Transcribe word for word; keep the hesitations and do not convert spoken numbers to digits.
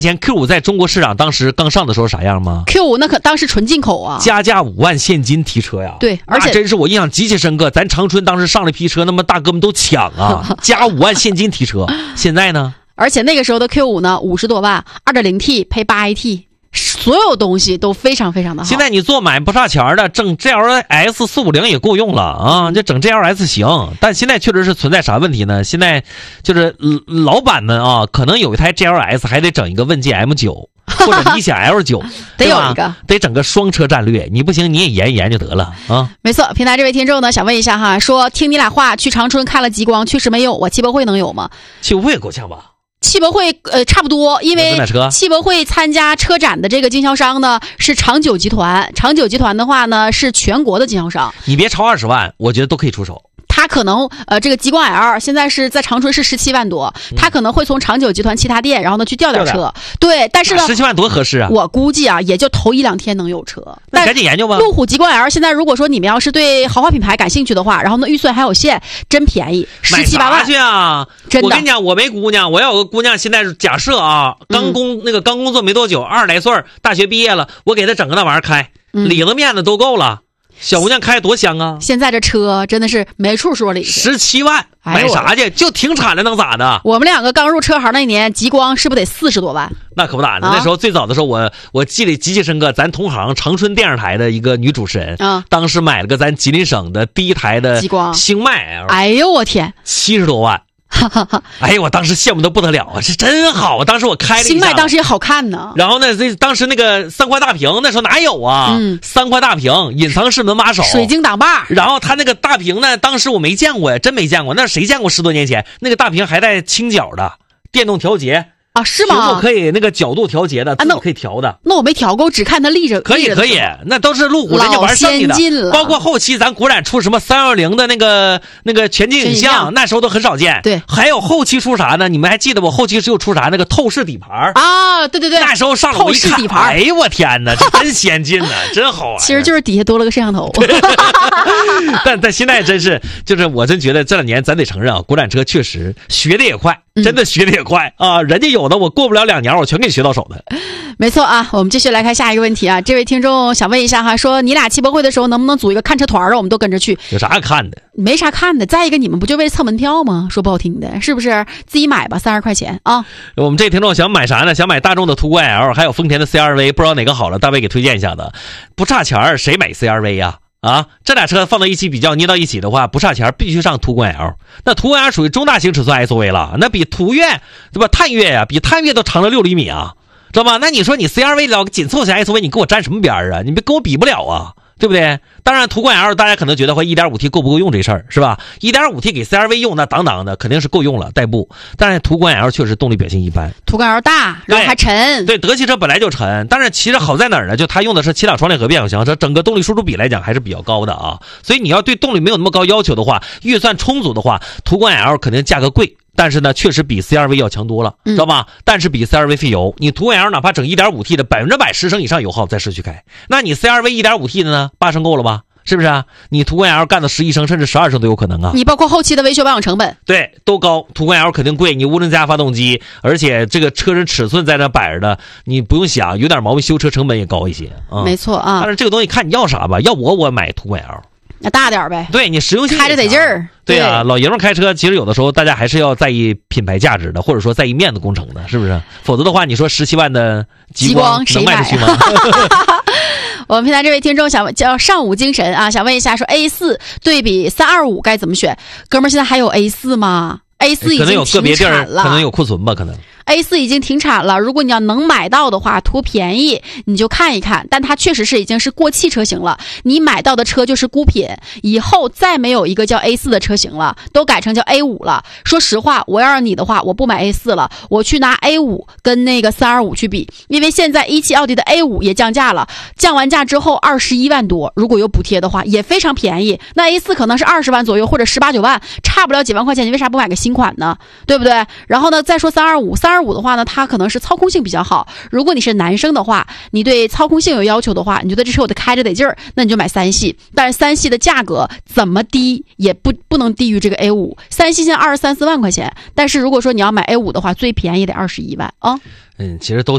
前 Q 五 在中国市场当时刚上的时候啥样吗 ？Q 五 那可当时纯进口啊， 加价五万现金提车呀。 对，而且那真是我印象极其深刻。咱长春当时上了批车，那么大哥们都抢啊，加五万现金提车。现在呢？ 而且那个时候的 Q 五 呢，五十多万，二点零 T 配八 A T。所有东西都非常非常的好。 现在你做买不差钱的，整 G L S 四五零也够用了啊，就整 G L S 行。但现在确实是存在啥问题呢？现在就是老板们啊，可能有一台 G L S 还得整一个问界 M 九 或者理想 L 九， 得有一个， 得整个双车战略。你不行你也研一研就得了啊。 没错，平台这位听众呢想问一下哈，说听你俩话去长春看了极光，确实没有，我汽博会能有吗？ 汽博会够呛吧？ 汽博会呃差不多，因为汽博会参加车展的这个经销商呢是长久集团，长久集团的话呢是全国的经销商。 你别超二十万，我觉得都可以出手。 他可能呃这个极光 L 现在是在长春是十七万多，他可能会从长久集团其他店，然后呢去调点车。对，但是呢十七万多合适啊！ 我估计啊，也就头一两天能有车。 那赶紧研究吧。 路虎极光 L 现在如果说你们要是对豪华品牌感兴趣的话，然后呢预算还有限，真便宜，十七八万去啊！ 真的， 我跟你讲，我没姑娘，我要有个姑娘，现在假设啊，刚工、嗯、那个刚工作没多久，二十来岁，大学毕业了，我给她整个那玩意儿开， 嗯、 里子面子都够了。小姑娘开多香啊！ 现在这车真的是没处说理， 十七万买啥去？就停产了能咋的？ 我们两个刚入车行那年，极光是不是得四十多万？ 那可不咋的、啊。那时候最早的时候我，我我记得极其深刻。咱同行长春电视台的一个女主持人， 啊， 当时买了个咱吉林省的第一台的极光星脉 L， 哎呦我天， 七十多万。哎呀，我当时羡慕的不得了啊！这真好，当时我开了一下， 星脉当时也好看呢。 然后呢，这当时那个三块大屏，那时候哪有啊？ 嗯， 三块大屏，隐藏式门把手， 水晶挡把。 然后它那个大屏呢，当时我没见过呀，真没见过。那谁见过？十多年前那个大屏还带倾角的电动调节。 啊，是吗？ 屏幕可以那个角度调节的，自己可以调的。 啊、那, 那我没调过，只看它立着。 可以可以，那都是路虎人家玩剩下的，包括后期咱国产出什么三二零的那个那个全景影像，那时候都很少见。 对， 还有后期出啥呢？你们还记得不？后期是又出啥那个透视底盘啊？对对对， 那时候上了我一看， 透视底盘， 哎呦我天哪，这真先进呢，真好玩。 其实就是底下多了个摄像头。 但但现在真是，就是我真觉得这两年咱得承认啊，国产车确实学的也快。真的学的也快、嗯、啊！人家有的我过不了两年，我全给学到手的。 没错啊，我们继续来看下一个问题啊。这位听众想问一下哈，说你俩汽博会的时候能不能组一个看车团啊？我们都跟着去。 有啥看的？ 没啥看的。再一个，你们不就为了蹭门票吗？说不好听的，是不是？自己买吧，三十块钱啊。 我们这听众想买啥呢？想买大众的途观 L， 还有丰田的 C R V， 不知道哪个好了，大卫给推荐一下子。不差钱谁买 C R V 呀、啊？啊，这俩车放到一起比较，捏到一起的话，不差钱，必须上途观 L。那途观 L 属于中大型尺寸 S U V 了，那比途岳对吧？探岳呀、啊，比探岳都长了六厘米啊，知道吧？那你说你 C R V 老紧凑型 S U V， 你跟我沾什么边啊？你别跟我比不了啊，对不对？当然，途观 L 大家可能觉得会 一点五 T 够不够用这事儿是吧 ？一点五 T 给 C R V 用那当当的肯定是够用了，代步。但是途观 L 确实动力表现一般， 途观 L 大，然后还沉。 对，德系车本来就沉，但是其实好在哪儿呢？就它用的是七档双离合变速箱，这整个动力输出比来讲还是比较高的啊。所以你要对动力没有那么高要求的话，预算充足的话，途观 L 肯定价格贵。但是呢，确实比 C R V 要强多了，知道吧？嗯、但是比 C R V 费油，你途观 L 哪怕整 一点五 T 的百分之百十升以上油耗在市区开，那你 C R V 一点五 T 的呢，八升够了吧？是不是啊？你途观 L 干到十一升甚至十二升都有可能啊！ 你包括后期的维修保养成本， 对，都高。途观 L 肯定贵，你涡轮增压发动机，而且这个车身尺寸在那摆着的，你不用想，有点毛病修车成本也高一些啊。 没错啊。 但是这个东西看你要啥吧，要我我买途观 L。 那大点呗， 对你实用性开着得劲儿。 对啊，老爷们开车其实有的时候大家还是要在意品牌价值的，或者说在意面子工程的，是不是？否则的话，你说十七万的极光能卖出去吗？ 我们平台这位听众想叫上午精神啊，想问一下说 A 四 对比三二五该怎么选？哥们儿，现在还有 A 四 吗？A 四 已经停产了，可能有个别地儿可能有库存吧，可能。 A 四 已经停产了，如果你要能买到的话，图便宜你就看一看，但它确实是已经是过气车型了，你买到的车就是孤品，以后再没有一个叫 A 四 的车型了，都改成叫 A 五 了。说实话，我要让你的话，我不买 A 四 了，我去拿 A 五 跟那个三二五去比，因为现在一汽奥迪的 A 五 也降价了，降完价之后二十一万多，如果有补贴的话也非常便宜，那 A 四 可能是二十万左右或者十八九万，差不了几万块钱，你为啥不买个新款呢？对不对？然后呢，再说三二五 三二五的话呢，它可能是操控性比较好，如果你是男生的话，你对操控性有要求的话，你觉得这车我得开着得劲儿，那你就买三系。但是三系的价格怎么低也不不能低于这个 A 五， 三系现在二十三四万块钱，但是如果说你要买 A 五 的话，最便宜得二十一万啊。 嗯，其实都